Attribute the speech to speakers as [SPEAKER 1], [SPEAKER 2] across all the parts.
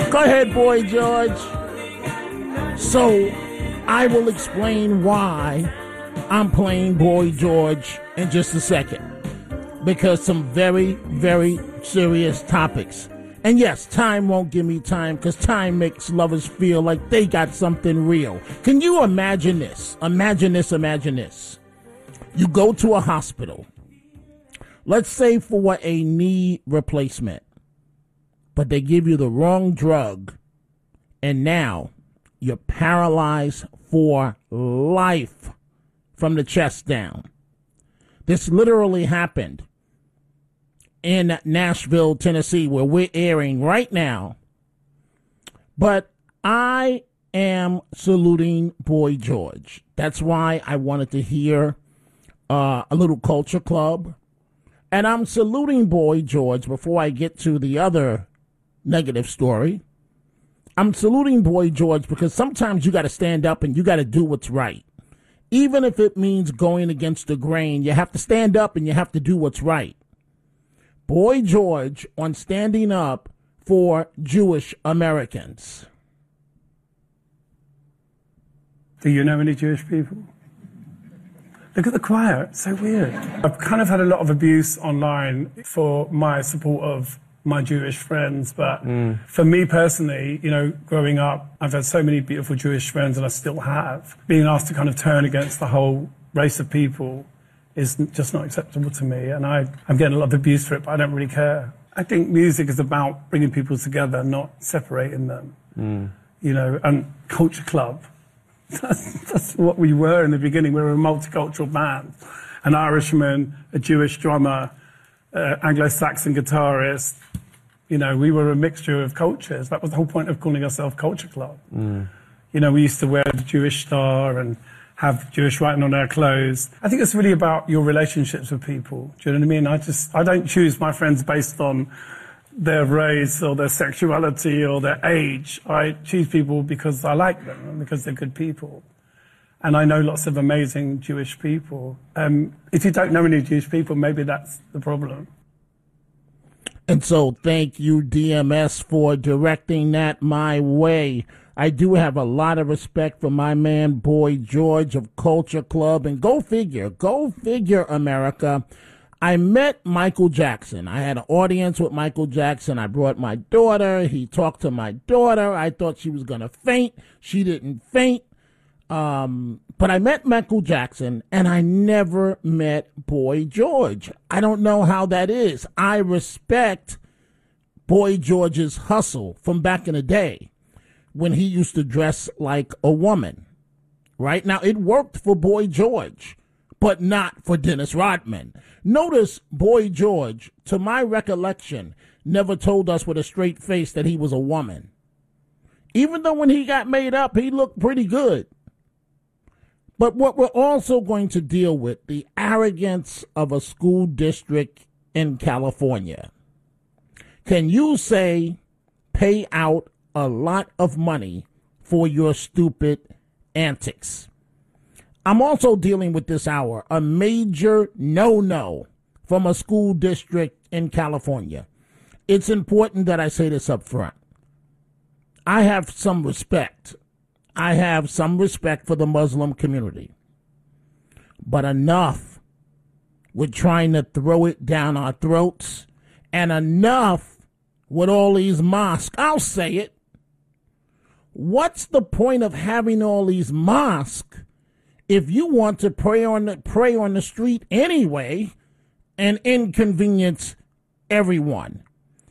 [SPEAKER 1] Go ahead, Boy George. So, I will explain why I'm playing Boy George in just a second. Because some very, very serious topics. And yes, time won't give me time because time makes lovers feel like they got something real. Can you imagine this? Imagine this. You go to a hospital. Let's say for a knee replacement. But they give you the wrong drug. And now you're paralyzed for life from the chest down. This literally happened in Nashville, Tennessee, where we're airing right now. But I am saluting Boy George. That's why I wanted to hear a little Culture Club. And I'm saluting Boy George before I get to the other negative story. I'm saluting Boy George because sometimes you got to stand up and you got to do what's right. Even if it means going against the grain, you have to stand up and you have to do what's right. Boy George on standing up for Jewish Americans.
[SPEAKER 2] Do you know any Jewish people? Look at the choir. It's so weird. I've kind of had a lot of abuse online for my support of my Jewish friends, but for me personally, you know, growing up, I've had so many beautiful Jewish friends, and I still have. Being asked to kind of turn against the whole race of people is just not acceptable to me, and I'm getting a lot of abuse for it, but I don't really care. I think music is about bringing people together, not separating them. You know, and Culture Club, that's what we were in the beginning. We were a multicultural band, an Irishman, a Jewish drummer, Anglo-Saxon guitarist. You know, we were a mixture of cultures. That was the whole point of calling ourselves Culture Club. You know, we used to wear the Jewish star and have Jewish writing on our clothes. I think it's really about your relationships with people. Do you know what I mean? I don't choose my friends based on their race or their sexuality or their age. I choose people because I like them and because they're good people. And I know lots of amazing Jewish people. If you don't know any Jewish people, maybe that's the problem.
[SPEAKER 1] And so thank you, DMS, for directing that my way. I do have a lot of respect for my man, Boy George of Culture Club. And go figure, America. I met Michael Jackson. I had an audience with Michael Jackson. I brought my daughter. He talked to my daughter. I thought she was going to faint. She didn't faint. But I met Michael Jackson, and I never met Boy George. I don't know how that is. I respect Boy George's hustle from back in the day when he used to dress like a woman. Right? Now, it worked for Boy George, but not for Dennis Rodman. Notice Boy George, to my recollection, never told us with a straight face that he was a woman. Even though when he got made up, he looked pretty good. But what we're also going to deal with, the arrogance of a school district in California. Can you say, pay out a lot of money for your stupid antics? I'm also dealing with this hour a major no-no from a school district in California. It's important that I say this up front. I have some respect. I have some respect for the Muslim community. But enough with trying to throw it down our throats, and enough with all these mosques. I'll say it. What's the point of having all these mosques if you want to pray on the street anyway and inconvenience everyone?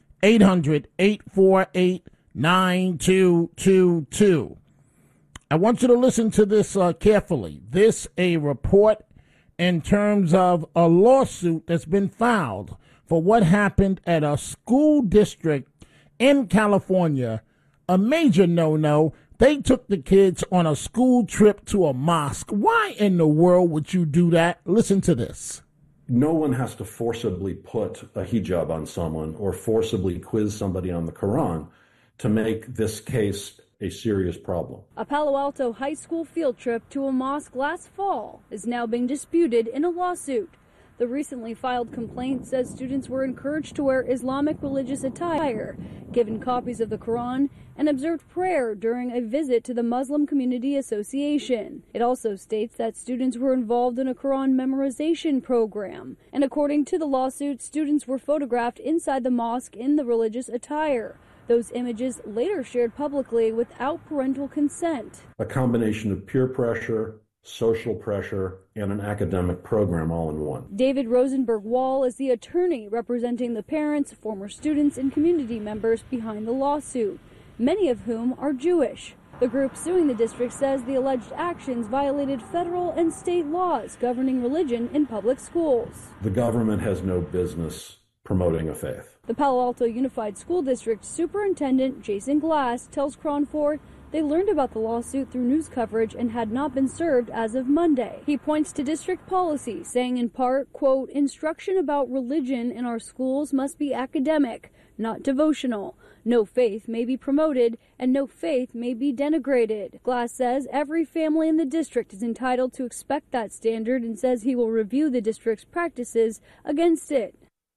[SPEAKER 1] 800-848-9222. I want you to listen to this carefully. This a report in terms of a lawsuit that's been filed for what happened at a school district in California. A major no-no. They took the kids on a school trip to a mosque. Why in the world would you do that? Listen to this.
[SPEAKER 3] No one has to forcibly put a hijab on someone or forcibly quiz somebody on the Quran to make this case a serious problem.
[SPEAKER 4] A Palo Alto high school field trip to a mosque last fall is now being disputed in a lawsuit. The recently filed complaint says students were encouraged to wear Islamic religious attire, given copies of the Quran, and observed prayer during a visit to the Muslim Community Association. It also states that students were involved in a Quran memorization program, and according to the lawsuit, students were photographed inside the mosque in the religious attire. Those images later shared publicly without parental consent.
[SPEAKER 3] A combination of peer pressure, social pressure, and an academic program all in one.
[SPEAKER 4] David Rosenberg Wall is the attorney representing the parents, former students, and community members behind the lawsuit, many of whom are Jewish. The group suing the district says the alleged actions violated federal and state laws governing religion in public schools.
[SPEAKER 3] The government has no business promoting a faith.
[SPEAKER 4] The Palo Alto Unified School District Superintendent Jason Glass tells KRON 4 they learned about the lawsuit through news coverage and had not been served as of Monday. He points to district policy, saying in part, quote, instruction about religion in our schools must be academic, not devotional. No faith may be promoted and no faith may be denigrated. Glass says every family in the district is entitled to expect that standard and says he will review the district's practices against it.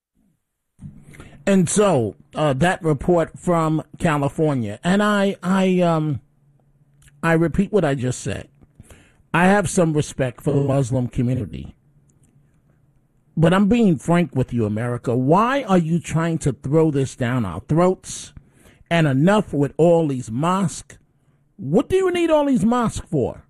[SPEAKER 1] And so that report from California, and I repeat what I just said. I have some respect for the Muslim community, but I'm being frank with you, America. Why are you trying to throw this down our throats? And enough with all these mosques. What do you need all these mosques for?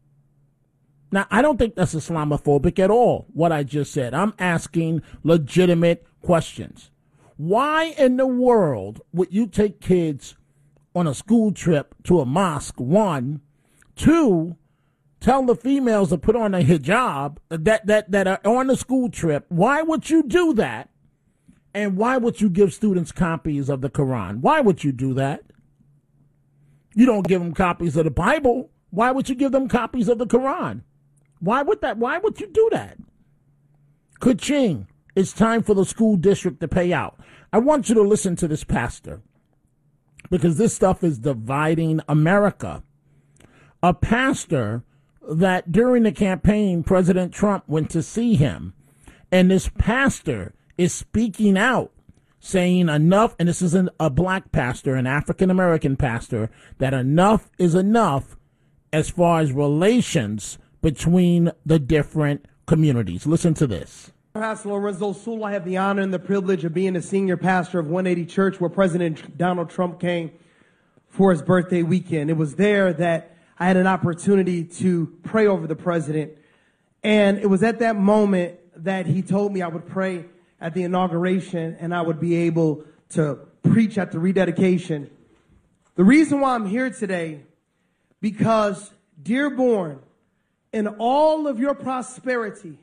[SPEAKER 1] Now, I don't think that's Islamophobic at all, what I just said. I'm asking legitimate questions. Why in the world would you take kids on a school trip to a mosque? 1, 2, tell the females to put on a hijab that are on the school trip. Why would you do that? And why would you give students copies of the Quran? Why would you do that? You don't give them copies of the Bible. Why would you give them copies of the Quran? Why would you do that? Ka-ching. It's time for the school district to pay out. I want you to listen to this pastor, because this stuff is dividing America. A pastor that during the campaign, President Trump went to see him, and this pastor is speaking out, saying enough, and this isn't a black pastor, an African-American pastor, that enough is enough as far as relations between the different communities. Listen to this.
[SPEAKER 5] Pastor Lorenzo Sula, I have the honor and the privilege of being the senior pastor of 180 Church, where President Donald Trump came for his birthday weekend. It was there that I had an opportunity to pray over the president. And it was at that moment that he told me I would pray at the inauguration and I would be able to preach at the rededication. The reason why I'm here today, because Dearborn, in all of your prosperity,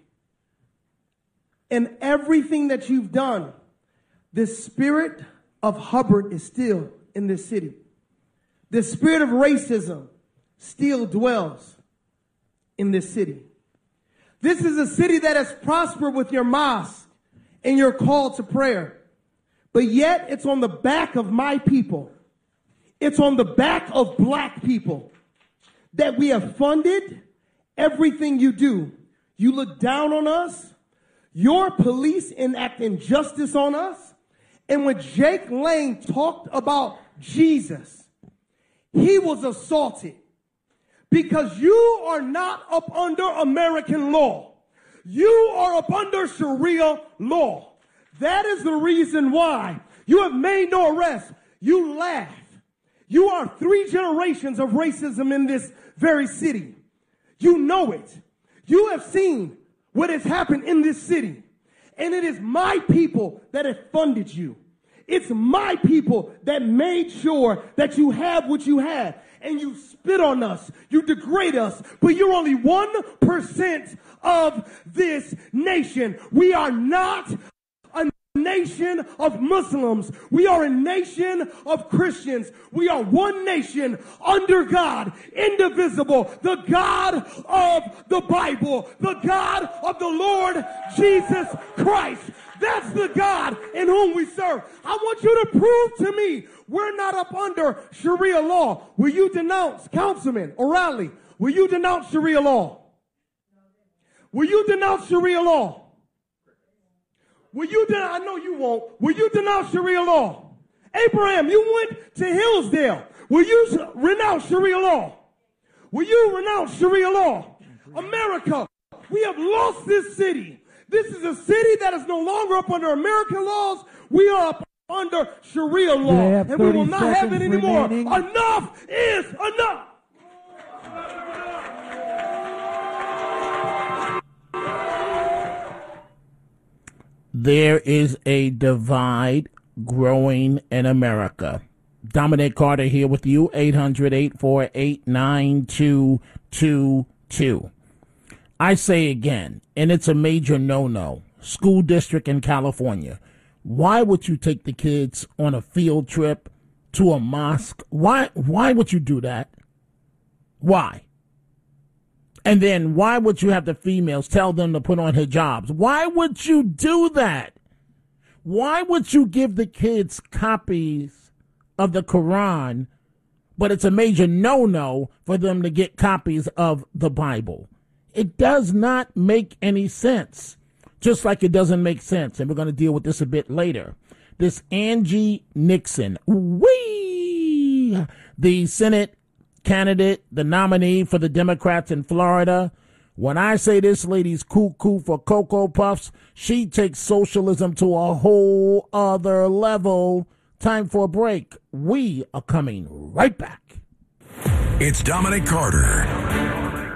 [SPEAKER 5] and everything that you've done, the spirit of Hubbard is still in this city. The spirit of racism still dwells in this city. This is a city that has prospered with your mosque and your call to prayer. But yet it's on the back of my people. It's on the back of black people that we have funded everything you do. You look down on us. Your police enact injustice on us. And when Jake Lane talked about Jesus, he was assaulted because you are not up under American law. You are up under Sharia law. That is the reason why you have made no arrest. You laugh. You are 3 generations of racism in this very city. You know it. You have seen what has happened in this city. And it is my people that have funded you. It's my people that made sure that you have what you had. And you spit on us. You degrade us. But you're only 1% of this nation. We are not a nation of Muslims. We are a nation of Christians. We are one nation under God, indivisible, the God of the Bible, the God of the Lord Jesus Christ. That's the God in whom we serve. I want you to prove to me we're not up under Sharia law. Will you denounce, Councilman O'Reilly, will you denounce Sharia law? Will you denounce Sharia law? Will you denounce? I know you won't. Will you denounce Sharia law? Abraham, you went to Hillsdale. Will you renounce Sharia law? Will you renounce Sharia law? America, we have lost this city. This is a city that is no longer up under American laws. We are up under Sharia law, and we will not have it anymore. Remaining. Enough is enough.
[SPEAKER 1] There is a divide growing in America. Dominic Carter here with you, 800-848-9222. I say again, and it's a major no-no, school district in California. Why would you take the kids on a field trip to a mosque? Why would you do that? Why? And then why would you have the females tell them to put on hijabs? Why would you do that? Why would you give the kids copies of the Quran, but it's a major no-no for them to get copies of the Bible? It does not make any sense. Just like it doesn't make sense, and we're going to deal with this a bit later. This Angie Nixon, the Senate candidate, the nominee for the Democrats in Florida. When I say this lady's cuckoo for Cocoa Puffs, she takes socialism to a whole other level. Time for a break. We are coming right back.
[SPEAKER 6] It's Dominic Carter.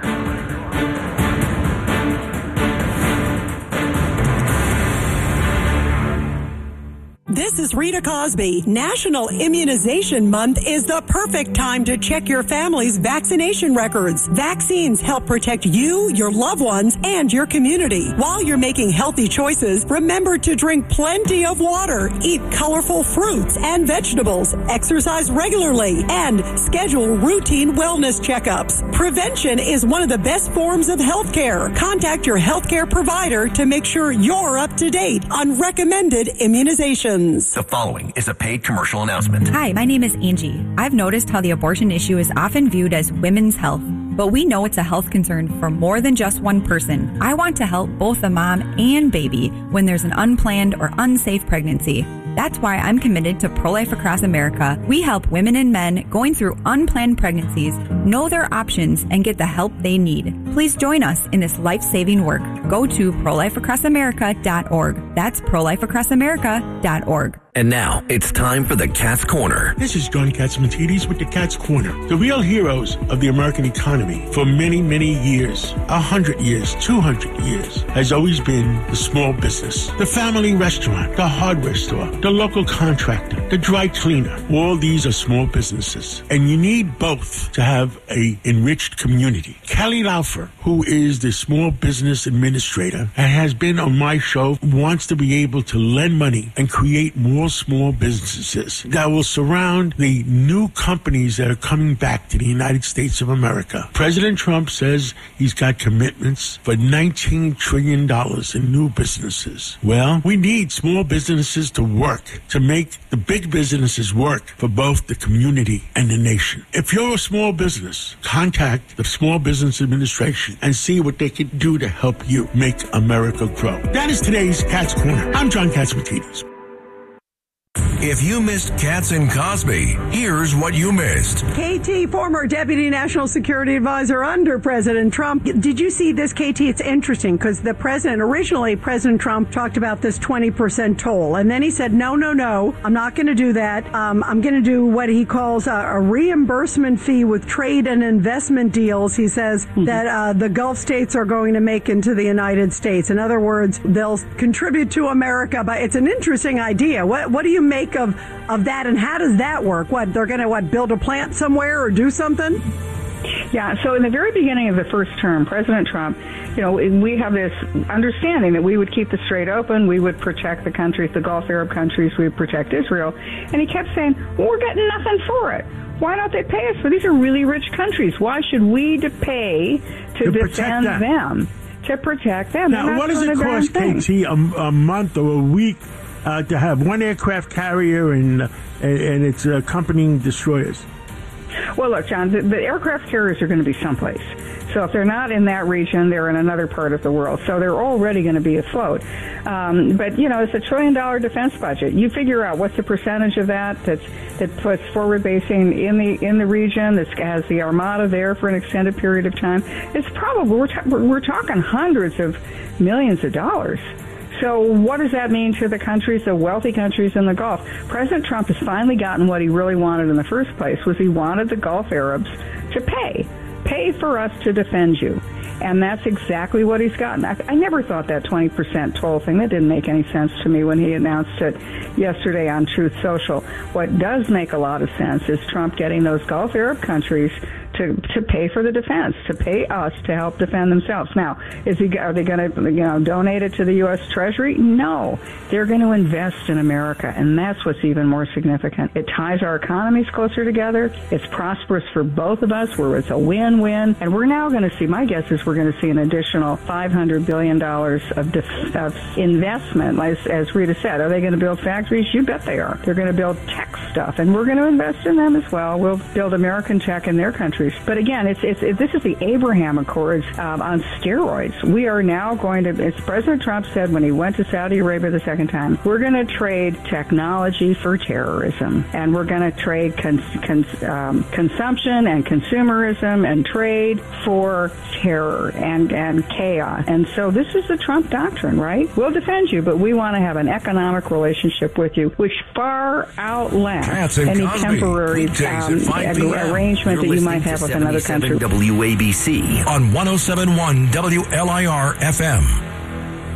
[SPEAKER 7] This is Rita Cosby. National Immunization Month is the perfect time to check your family's vaccination records. Vaccines help protect you, your loved ones, and your community. While you're making healthy choices, remember to drink plenty of water, eat colorful fruits and vegetables, exercise regularly, and schedule routine wellness checkups. Prevention is one of the best forms of health care. Contact your healthcare provider to make sure you're up to date on recommended immunizations.
[SPEAKER 6] The following is a paid commercial announcement.
[SPEAKER 8] Hi, my name is Angie. I've noticed how the abortion issue is often viewed as women's health, but we know it's a health concern for more than just one person. I want to help both the mom and baby when there's an unplanned or unsafe pregnancy. That's why I'm committed to Pro-Life Across America. We help women and men going through unplanned pregnancies know their options and get the help they need. Please join us in this life-saving work. Go to prolifeacrossamerica.org. That's prolifeacrossamerica.org.
[SPEAKER 6] And now, it's time for the Cat's Corner.
[SPEAKER 9] This is John Catsimatidis with the Cat's Corner. The real heroes of the American economy for many, many years, 100 years, 200 years, has always been the small business. The family restaurant, the hardware store, the local contractor, the dry cleaner. All these are small businesses. And you need both to have a enriched community. Kelly Laufer, who is the small business administrator and has been on my show, wants to be able to lend money and create more small businesses that will surround the new companies that are coming back to the United States of America. President Trump says he's got commitments for $19 trillion in new businesses. Well, we need small businesses to work, to make the big businesses work for both the community and the nation. If you're a small business, contact the Small Business Administration and see what they can do to help you make America grow. That is today's Cat's Corner. I'm John Catsimatidis.
[SPEAKER 6] If you missed Katz and Cosby, here's what you missed.
[SPEAKER 7] KT, former Deputy National Security Advisor under President Trump. Did you see this, KT? It's interesting because originally President Trump talked about this 20% toll. And then he said, no, I'm not going to do that. I'm going to do what he calls a reimbursement fee with trade and investment deals. He says that the Gulf states are going to make into the United States. In other words, they'll contribute to America. But it's an interesting idea. What do you make of that, and how does that work? They're going to build a plant somewhere or do something?
[SPEAKER 10] Yeah, so in the very beginning of the first term, President Trump, we have this understanding that we would keep the Strait open, we would protect the countries, the Gulf Arab countries, we would protect Israel, and he kept saying, well, we're getting nothing for it. Why don't they pay us? Well, these are really rich countries. Why should we pay to defend them? To protect them.
[SPEAKER 9] Now, what does it cost, KT, a month or a week to have one aircraft carrier and its accompanying destroyers?
[SPEAKER 10] Well, look, John, the aircraft carriers are going to be someplace. So if they're not in that region, they're in another part of the world. So they're already going to be afloat. But, you know, it's $1 trillion defense budget. You figure out what's the percentage of that puts forward basing in the region, that has the Armada there for an extended period of time. It's probably, we're talking hundreds of millions of dollars. So what does that mean to the countries, the wealthy countries in the Gulf? President Trump has finally gotten what he really wanted in the first place, was he wanted the Gulf Arabs to pay for us to defend you. And that's exactly what he's gotten. I never thought that 20% toll thing, that didn't make any sense to me when he announced it yesterday on Truth Social. What does make a lot of sense is Trump getting those Gulf Arab countries to pay for the defense, to pay us to help defend themselves. Now, are they going to donate it to the U.S. Treasury? No, they're going to invest in America, and that's what's even more significant. It ties our economies closer together. It's prosperous for both of us, where it's a win-win. And we're now going to see, my guess is we're going to see an additional $500 billion of investment. As Rita said, are they going to build factories? You bet they are. They're going to build tech stuff, and we're going to invest in them as well. We'll build American tech in their country. But again, this is the Abraham Accords on steroids. We are now going to, as President Trump said when he went to Saudi Arabia the second time, we're going to trade technology for terrorism, and we're going to trade consumption and consumerism and trade for terror and chaos. And so this is the Trump doctrine, right? We'll defend you, but we want to have an economic relationship with you, which far outlasts any temporary arrangement that you might have with another country.
[SPEAKER 6] WABC on 107.1 WLIR FM.